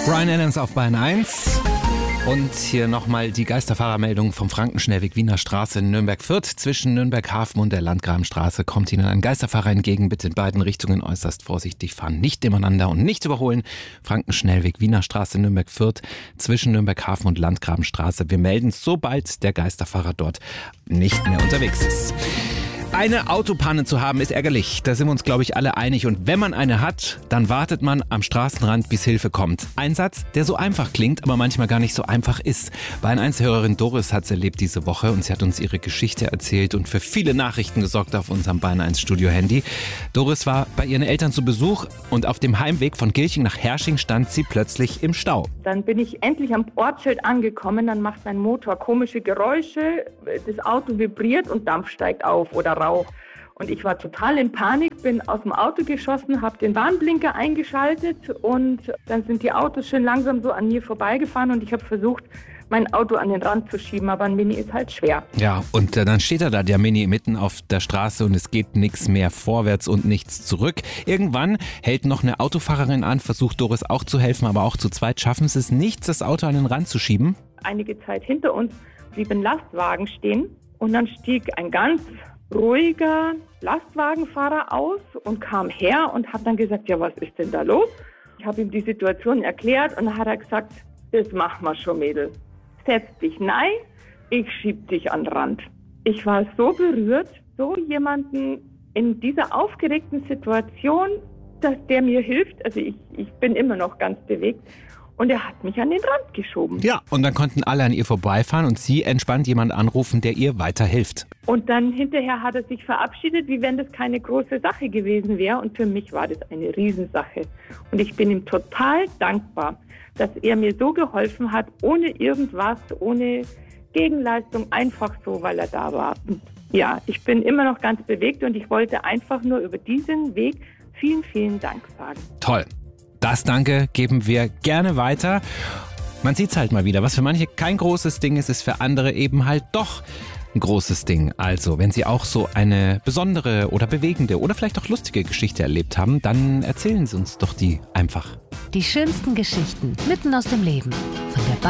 Bryan Adams auf Bayern 1. Und hier nochmal die Geisterfahrermeldung vom Frankenschnellweg-Wiener Straße in Nürnberg-Fürth. Zwischen Nürnberg-Hafen und der Landgrabenstraße kommt Ihnen ein Geisterfahrer entgegen. Bitte in beiden Richtungen äußerst vorsichtig fahren. Nicht nebeneinander und nicht überholen. Frankenschnellweg-Wiener Straße in Nürnberg-Fürth. Zwischen Nürnberg-Hafen und Landgrabenstraße. Wir melden, sobald der Geisterfahrer dort nicht mehr unterwegs ist. Eine Autopanne zu haben ist ärgerlich, da sind wir uns, glaube ich, alle einig. Und wenn man eine hat, dann wartet man am Straßenrand, bis Hilfe kommt. Ein Satz, der so einfach klingt, aber manchmal gar nicht so einfach ist. Bayern 1-Hörerin Doris hat es erlebt diese Woche und sie hat uns ihre Geschichte erzählt und für viele Nachrichten gesorgt auf unserem Bayern 1 Studio-Handy. Doris war bei ihren Eltern zu Besuch und auf dem Heimweg von Gilching nach Hersching stand sie plötzlich im Stau. Dann bin ich endlich am Ortsschild angekommen, dann macht mein Motor komische Geräusche, das Auto vibriert und Dampf steigt auf oder Rauch. Und ich war total in Panik, bin aus dem Auto geschossen, habe den Warnblinker eingeschaltet und dann sind die Autos schön langsam so an mir vorbeigefahren und ich habe versucht, mein Auto an den Rand zu schieben, aber ein Mini ist halt schwer. Ja, und dann steht da der Mini mitten auf der Straße und es geht nichts mehr vorwärts und nichts zurück. Irgendwann hält noch eine Autofahrerin an, versucht Doris auch zu helfen, aber auch zu zweit schaffen sie es nicht, das Auto an den Rand zu schieben. Einige Zeit hinter uns blieb ein Lastwagen stehen und dann stieg ein ganz ruhiger Lastwagenfahrer aus und kam her und hat dann gesagt, ja, was ist denn da los? Ich habe ihm die Situation erklärt und dann hat er gesagt, das machen wir schon, Mädel. Setz dich nein, ich schieb dich an den Rand. Ich war so berührt, so jemanden in dieser aufgeregten Situation, dass der mir hilft. Also ich bin immer noch ganz bewegt. Und er hat mich an den Rand geschoben. Ja, und dann konnten alle an ihr vorbeifahren und sie entspannt jemand anrufen, der ihr weiterhilft. Und dann hinterher hat er sich verabschiedet, wie wenn das keine große Sache gewesen wäre. Und für mich war das eine Riesensache. Und ich bin ihm total dankbar, dass er mir so geholfen hat, ohne irgendwas, ohne Gegenleistung, einfach so, weil er da war. Und ja, ich bin immer noch ganz bewegt und ich wollte einfach nur über diesen Weg vielen, vielen Dank sagen. Toll. Das Danke geben wir gerne weiter. Man sieht es halt mal wieder. Was für manche kein großes Ding ist, ist für andere eben halt doch ein großes Ding. Also, wenn Sie auch so eine besondere oder bewegende oder vielleicht auch lustige Geschichte erlebt haben, dann erzählen Sie uns doch die einfach. Die schönsten Geschichten mitten aus dem Leben von der